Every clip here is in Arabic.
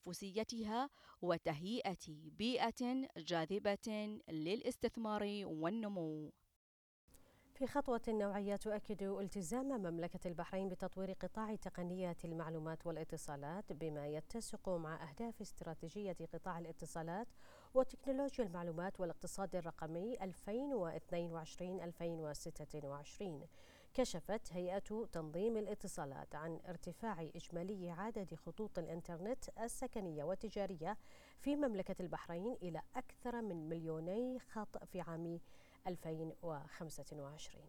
تنافسيتها وتهيئة بيئة جاذبة للاستثمار والنمو. في خطوة نوعية تؤكد التزام مملكة البحرين بتطوير قطاع تقنية المعلومات والاتصالات بما يتسق مع أهداف استراتيجية قطاع الاتصالات وتكنولوجيا المعلومات والاقتصاد الرقمي 2022-2026. كشفت هيئة تنظيم الاتصالات عن ارتفاع إجمالي عدد خطوط الإنترنت السكنية والتجارية في مملكة البحرين إلى أكثر من 2,000,000 خط في عام 2025.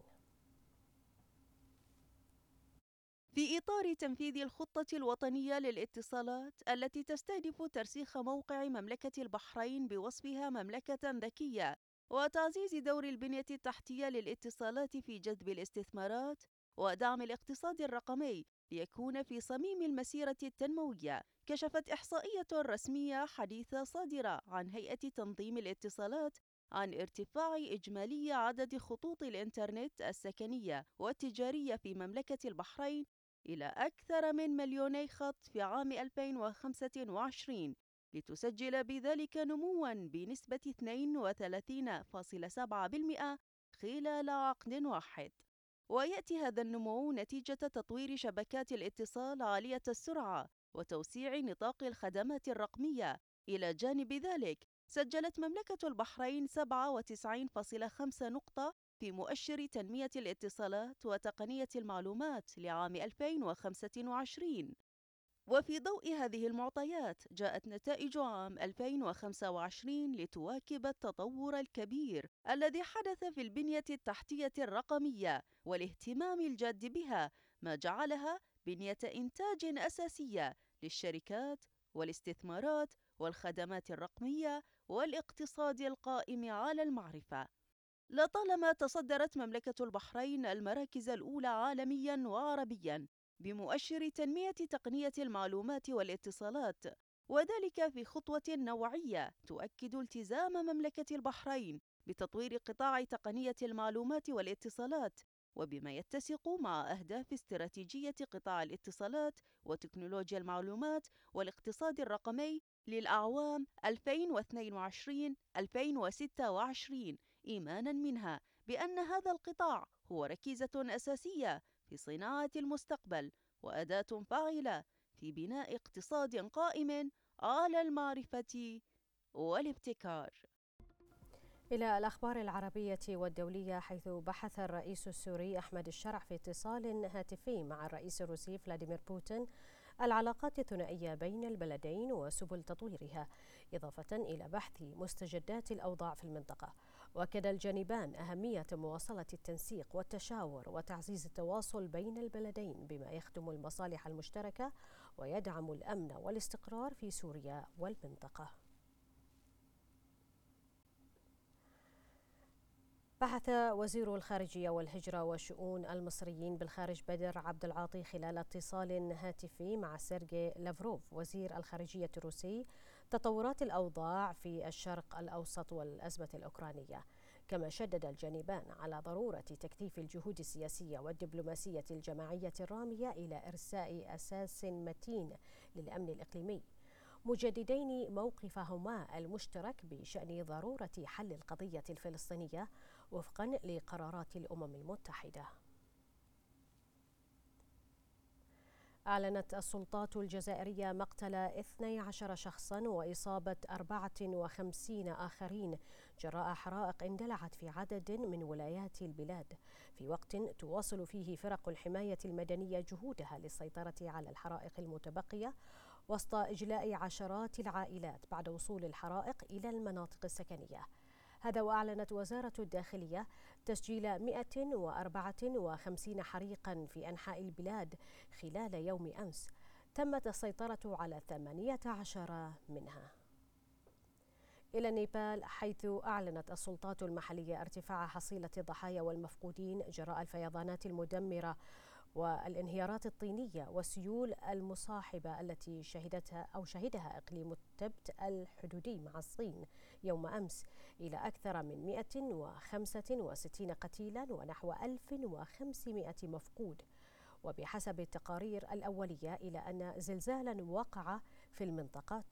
في إطار تنفيذ الخطة الوطنية للاتصالات التي تستهدف ترسيخ موقع مملكة البحرين بوصفها مملكة ذكية وتعزيز دور البنية التحتية للاتصالات في جذب الاستثمارات ودعم الاقتصاد الرقمي ليكون في صميم المسيرة التنموية، كشفت إحصائية رسمية حديثة صادرة عن هيئة تنظيم الاتصالات عن ارتفاع إجمالي عدد خطوط الإنترنت السكنية والتجارية في مملكة البحرين إلى أكثر من 2,000,000 خط في عام 2025، لتسجل بذلك نمواً بنسبة 32.7% خلال عقد واحد. ويأتي هذا النمو نتيجة تطوير شبكات الاتصال عالية السرعة وتوسيع نطاق الخدمات الرقمية. إلى جانب ذلك، سجلت مملكة البحرين 97.5 نقطة في مؤشر تنمية الاتصالات وتقنية المعلومات لعام 2025. وفي ضوء هذه المعطيات جاءت نتائج عام 2025 لتواكب التطور الكبير الذي حدث في البنية التحتية الرقمية والاهتمام الجاد بها، ما جعلها بنية إنتاج أساسية للشركات والاستثمارات والخدمات الرقمية والاقتصاد القائم على المعرفة. لطالما تصدرت مملكة البحرين المراكز الأولى عالمياً وعربياً بمؤشر تنمية تقنية المعلومات والاتصالات، وذلك في خطوة نوعية تؤكد التزام مملكة البحرين بتطوير قطاع تقنية المعلومات والاتصالات، وبما يتسق مع أهداف استراتيجية قطاع الاتصالات وتكنولوجيا المعلومات والاقتصاد الرقمي للأعوام 2022-2026، إيماناً منها بأن هذا القطاع هو ركيزة أساسية في صناعة المستقبل وأداة فاعلة في بناء اقتصاد قائم على المعرفة والابتكار. إلى الأخبار العربية والدولية، حيث بحث الرئيس السوري أحمد الشرع في اتصال هاتفي مع الرئيس الروسي فلاديمير بوتين العلاقات الثنائية بين البلدين وسبل تطويرها، إضافة إلى بحث مستجدات الأوضاع في المنطقة. وأكد الجانبان أهمية مواصلة التنسيق والتشاور وتعزيز التواصل بين البلدين بما يخدم المصالح المشتركة ويدعم الأمن والاستقرار في سوريا والمنطقة. بحث وزير الخارجية والهجرة والشؤون المصريين بالخارج بدر عبد العاطي خلال اتصال هاتفي مع سيرجي لافروف وزير الخارجية الروسي تطورات الأوضاع في الشرق الأوسط والأزمة الأوكرانية، كما شدد الجانبان على ضرورة تكثيف الجهود السياسية والدبلوماسية الجماعية الرامية إلى إرساء أساس متين للأمن الإقليمي، مجددين موقفهما المشترك بشأن ضرورة حل القضية الفلسطينية وفقا لقرارات الأمم المتحدة. أعلنت السلطات الجزائرية مقتل 12 شخصا وإصابة 54 آخرين جراء حرائق اندلعت في عدد من ولايات البلاد، في وقت تواصل فيه فرق الحماية المدنية جهودها للسيطرة على الحرائق المتبقية وسط إجلاء عشرات العائلات بعد وصول الحرائق إلى المناطق السكنية. هذا وأعلنت وزارة الداخلية تسجيل 154 حريقا في أنحاء البلاد خلال يوم أمس، تمت السيطرة على 18 منها. إلى نيبال، حيث أعلنت السلطات المحلية ارتفاع حصيلة الضحايا والمفقودين جراء الفيضانات المدمرة والانهيارات الطينية والسيول المصاحبة التي شهدها إقليم التبت الحدودي مع الصين يوم أمس، إلى أكثر من 165 قتيلا ونحو 1500 مفقود. وبحسب التقارير الأولية إلى أن زلزالا وقع في المنطقة